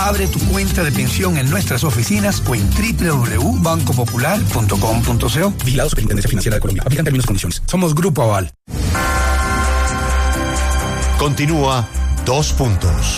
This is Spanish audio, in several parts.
Abre tu cuenta de pensión en nuestras oficinas o en www.bancopopular.com.co. Vigilado Superintendencia Financiera de Colombia. Aplican términos y condiciones. Somos Grupo Aval. Continúa 2 Puntos.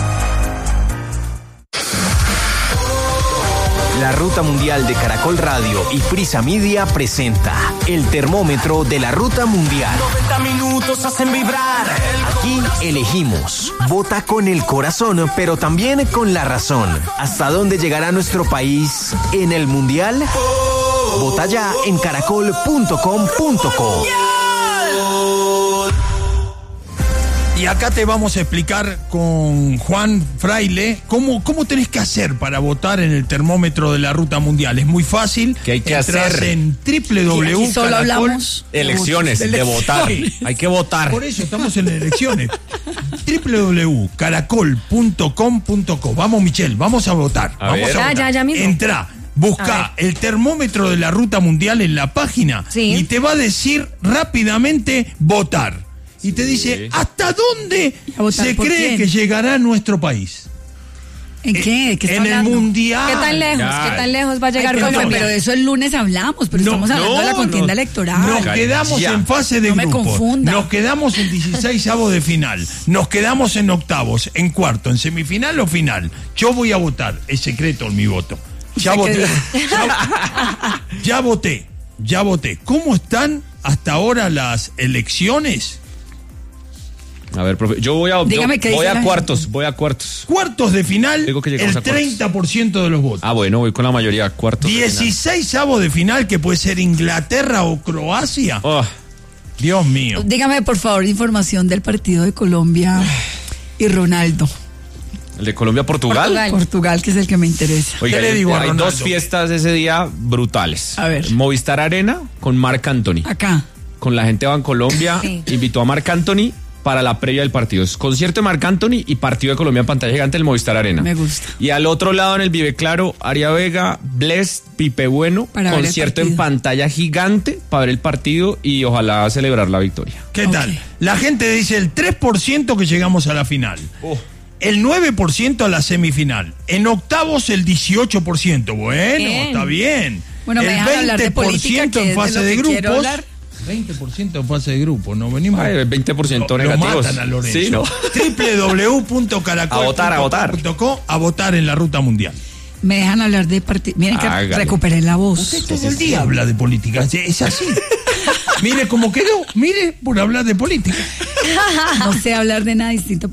La Ruta Mundial de Caracol Radio y Prisa Media presenta el termómetro de la Ruta Mundial. 90 minutos hacen vibrar. Aquí elegimos. Vota con el corazón, pero también con la razón. ¿Hasta dónde llegará nuestro país en el Mundial? Vota ya en caracol.com.co. Y acá te vamos a explicar con Juan Fraile cómo tenés que hacer para votar en el termómetro de la Ruta Mundial. Es muy fácil. ¿Qué hay que Entrás hacer? en www. Solo hablamos Elecciones, de votar. Hay que votar. Por eso estamos en elecciones. www.caracol.com.co. Vamos, Michelle, vamos a votar. Vamos a votar. Ya mismo. Entrá. Busca el termómetro de la Ruta Mundial en la página y te va a decir rápidamente votar. Y te dice, ¿hasta dónde se cree que llegará nuestro país? ¿En qué? ¿Qué está en hablando? el Mundial. ¿Qué tan lejos? ¿Qué tan lejos va a llegar? Pero eso el lunes hablamos, pero estamos hablando de la contienda electoral. Nos quedamos en fase de grupos. No me confunda. Nos quedamos en 16avos de final. Nos quedamos en octavos, en cuarto, en semifinal o final. Yo voy a votar. Es secreto mi voto. Ya voté. Ya voté. ¿Cómo están hasta ahora las elecciones? A ver, profe, yo voy a cuartos. Cuartos de final, Digo que el llegamos a cuartos. 30% de los votos. Ah, bueno, voy con la mayoría, cuartos. 16avos de final, que puede ser Inglaterra o Croacia. Dios mío. Dígame, por favor, información del partido de Colombia y Ronaldo. ¿El de Colombia-Portugal? Portugal, que es el que me interesa. Oiga, ¿Qué le digo a hay Ronaldo? 2 fiestas ese día brutales. A ver. Movistar Arena con Marc Anthony. Acá. Con la gente de Bancolombia, invitó a Marc Anthony para la previa del partido. Es concierto de Marc Anthony y partido de Colombia en pantalla gigante del Movistar Arena. Me gusta. Y al otro lado en el Vive Claro, Aria Vega, Bless, Pipe Bueno, para concierto en pantalla gigante para ver el partido y ojalá celebrar la victoria. ¿Qué tal? La gente dice el 3% que llegamos a la final. El 9% a la semifinal. En octavos el 18%. Bueno, bien. Está bien. Bueno, el me dejan hablar de política, que en es fase de de lo que quiero grupos. hablar. 20% en fase de grupo, no venimos. Ay, 20% lo negativos. matan a Lorenzo. Sí, ¿no? www.caracol.com.co a votar en la Ruta Mundial. Me dejan hablar de partido. Miren que recuperé la voz. Usted todo el día habla de política, es así. Mire cómo quedó, mire por hablar de política. No sé hablar de nada distinto.